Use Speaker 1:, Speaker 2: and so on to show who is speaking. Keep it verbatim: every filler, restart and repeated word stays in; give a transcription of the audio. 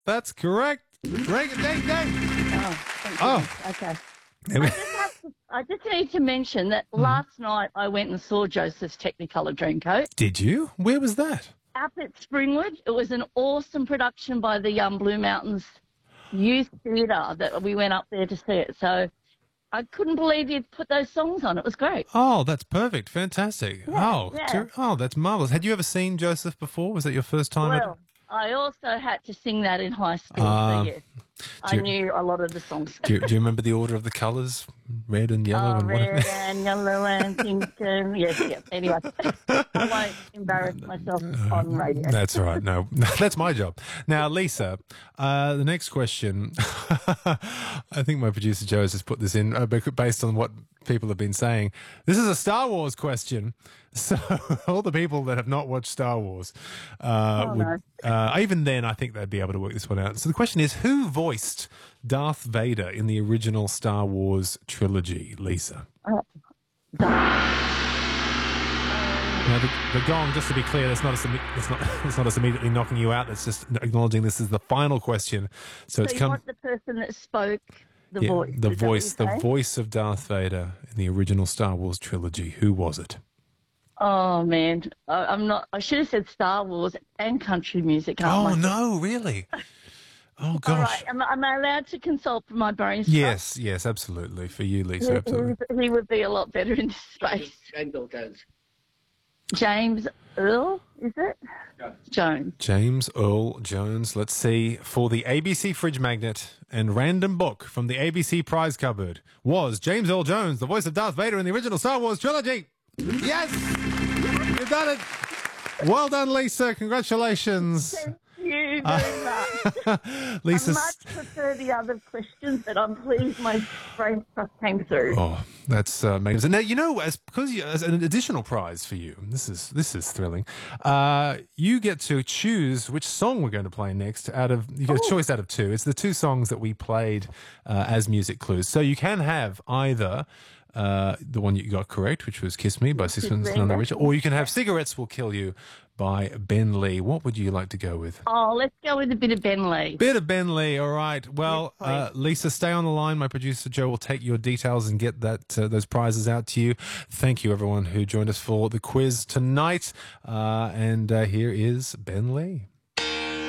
Speaker 1: That's correct. Ring a ding ding.
Speaker 2: Oh, thank
Speaker 1: Oh.
Speaker 2: goodness. Okay.
Speaker 1: There
Speaker 2: I
Speaker 1: we-
Speaker 2: just, have to, I just need to mention that last night I went and saw Joseph's Technicolor Dreamcoat
Speaker 1: Did you? Where was that?
Speaker 2: up at Springwood. It was an awesome production by the um, Blue Mountains Youth Theatre that we went up there to see it. So I couldn't believe you'd put those songs on. It was great.
Speaker 1: Oh, that's perfect. Fantastic. oh,
Speaker 2: yeah.
Speaker 1: ter- oh, that's marvelous. Had you ever seen Joseph before? Was that your first time? at-
Speaker 2: Well, I also had to sing that in high school,
Speaker 1: Um,
Speaker 2: so yes, I
Speaker 1: you-
Speaker 2: knew a lot of the songs.
Speaker 1: do, you, do you remember the order of the colours? Red and yellow
Speaker 2: Oh,
Speaker 1: and
Speaker 2: red
Speaker 1: what?
Speaker 2: and yellow and pink and yes, yes. Anyway, I won't embarrass myself on radio.
Speaker 1: That's all right. No, that's my job. Now, Lisa, uh, the next question. I think my producer Joe has just put this in uh, bec- based on what people have been saying. This is a Star Wars question. So, all the people that have not watched Star Wars, uh,
Speaker 2: Oh,
Speaker 1: would, uh, even then, I think they'd be able to work this one out. So, the question is, who voiced Darth Vader in the original Star Wars trilogy, Lisa? Now, the, the gong, just to be clear, that's not, us, imme- that's, not, that's not us immediately knocking you out. That's just acknowledging this is the final question. So,
Speaker 2: So
Speaker 1: it's
Speaker 2: you
Speaker 1: come.
Speaker 2: want the person that spoke the
Speaker 1: Yeah,
Speaker 2: voice?
Speaker 1: the
Speaker 2: is that what
Speaker 1: voice, the
Speaker 2: you're saying?
Speaker 1: voice of Darth Vader in the original Star Wars trilogy. Who was it?
Speaker 2: Oh man, I, I'm not. I should have said Star Wars and country music.
Speaker 1: Oh
Speaker 2: Can't I?
Speaker 1: no, really? Oh
Speaker 2: All
Speaker 1: gosh.
Speaker 2: right, am, am I allowed to consult my brain?
Speaker 1: Yes, yes, absolutely. For you, Lisa, absolutely.
Speaker 2: He, he would be a lot better in this space.
Speaker 3: James Earl Jones.
Speaker 2: James Earl, is it? Jones.
Speaker 1: James Earl Jones. Let's see. For the A B C fridge magnet and random book from the A B C prize cupboard, was James Earl Jones the voice of Darth Vader in the original Star Wars trilogy? Yes! You've done it! Well done, Lisa. Congratulations.
Speaker 2: Thank you very much.
Speaker 1: Lisa.
Speaker 2: I much prefer the other questions, but I'm pleased my brain trust came through.
Speaker 1: Oh, that's uh, amazing. Now, you know, as because you, as an additional prize for you, this is this is thrilling. Uh, you get to choose which song we're going to play next. Out of you get a choice out of two. It's the two songs that we played uh, as music clues. So you can have either. Uh, the one you got correct, which was "Kiss Me" by Six Minutes
Speaker 2: Me,
Speaker 1: None the
Speaker 2: that's
Speaker 1: Richer, or you can have "Cigarettes Will Kill You" by Ben Lee. What would you like to go with?
Speaker 2: Oh, let's go with a bit of Ben Lee.
Speaker 1: Bit of Ben Lee, all right. Well,
Speaker 2: Yes,
Speaker 1: uh, Lisa, stay on the line. My producer Joe will take your details and get that uh, those prizes out to you. Thank you, everyone who joined us for the quiz tonight. Uh, and uh, here is Ben Lee.